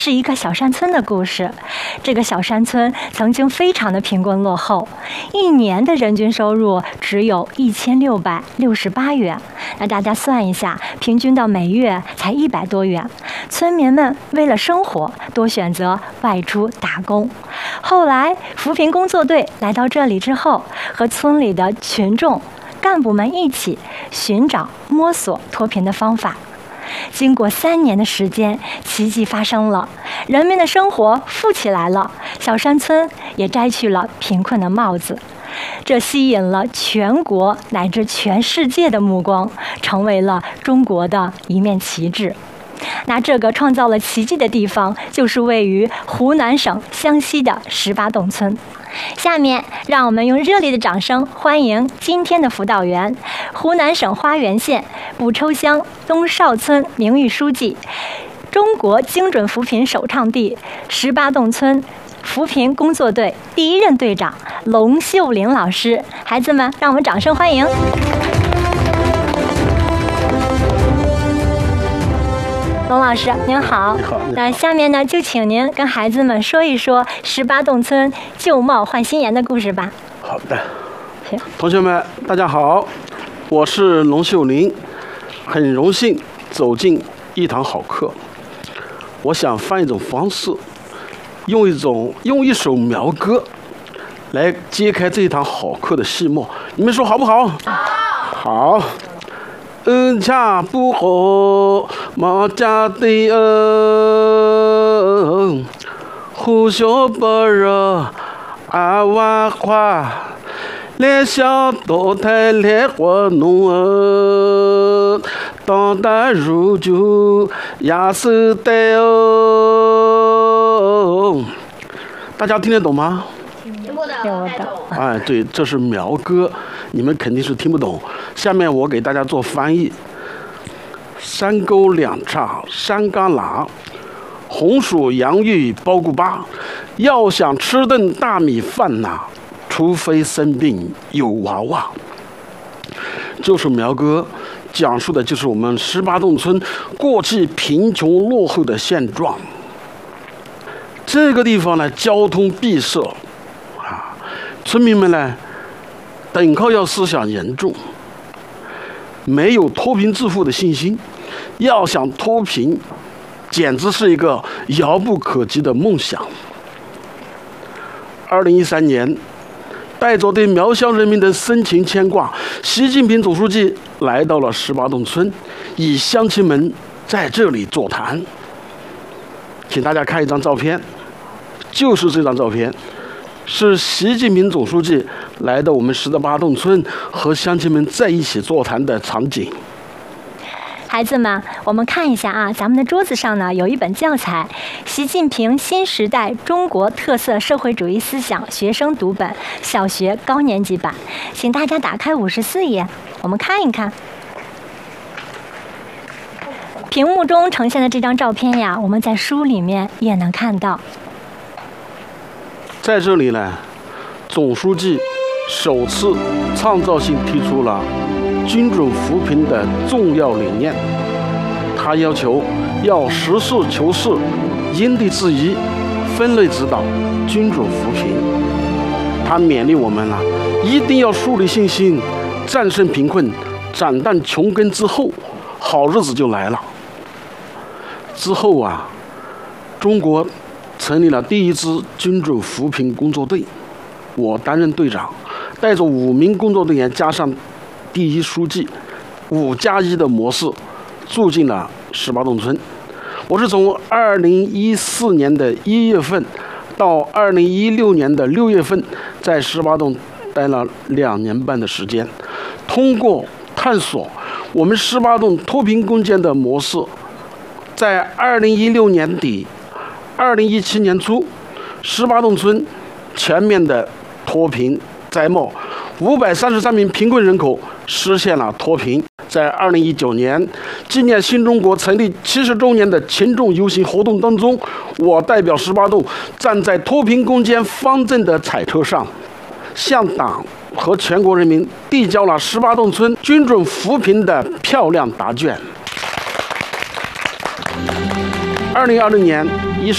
是一个小山村的故事。这个小山村曾经非常的贫困落后，一年的人均收入只有1668元。那大家算一下，平均到每月才100多元。村民们为了生活，多选择外出打工。后来，扶贫工作队来到这里之后，和村里的群众、干部们一起寻找、摸索脱贫的方法。经过3年的时间，奇迹发生了，人民的生活富起来了，小山村也摘去了贫困的帽子。这吸引了全国乃至全世界的目光，成为了中国的一面旗帜。那这个创造了奇迹的地方，就是位于湖南省湘西的18洞村。下面让我们用热烈的掌声欢迎今天的辅导员，湖南省花垣县卜抽乡东邵村名誉书记，中国精准扶贫首倡地18洞村扶贫工作队第1任队长龙秀玲老师。孩子们，让我们掌声欢迎。龙老师您好。 你好。 那下面呢，就请您跟孩子们说一说18洞村旧貌换新颜的故事吧。 好的。同学们大家好，我是龙秀玲，很荣幸走进一堂好课。我想换一种方式，用一首苗歌来揭开这一堂好课的序幕，你们说好不好？好。家不好，毛家的胡小白热阿娃花，来小多太来活农当大如就亚手带大家听得懂吗？ 听不懂。 哎，对，这是苗歌，你们肯定是听不懂。下面我给大家做翻译。山沟两岔山旮旯，红薯洋芋包谷粑，要想吃顿大米饭呐，除非生病有娃娃。这首苗歌讲述的就是我们18洞村过去贫穷落后的现状。这个地方呢，交通闭塞啊，村民们呢，等靠要思想严重，没有脱贫致富的信心，要想脱贫，简直是一个遥不可及的梦想。2013年，带着对苗乡人民的深情牵挂，习近平总书记来到了18洞村，与乡亲们在这里座谈。请大家看一张照片，就是这张照片，是习近平总书记来到我们18洞村和乡亲们在一起座谈的场景。 孩子们，我们看一下啊，咱们的桌子上呢有一本教材，习近平新时代中国特色社会主义思想学生读本，小学高年级版，请大家打开54页，我们看一看。屏幕中呈现的这张照片呀，我们在书里面也能看到。 在这里呢，总书记首次创造性提出了精准扶贫的重要理念。他要求要实事求是、因地制宜、分类指导、精准扶贫。他勉励我们了，一定要树立信心，战胜贫困，斩断穷根之后，好日子就来了。之后啊，中国成立了第1支精准扶贫工作队，我担任队长，带着5名工作队员加上第1书记，5+1的模式住进了18洞村。我是从2014年的1月份到2016年的6月份，在18洞待了2年半的时间，通过探索我们18洞脱贫攻坚的模式，在2016年底、2017年初，18洞村全面的脱贫摘帽，533名贫困人口实现了脱贫。在2019年纪念新中国成立70周年的群众游行活动当中，我代表18洞站在脱贫攻坚方阵的彩车上，向党和全国人民递交了18洞村精准扶贫的漂亮答卷。2020年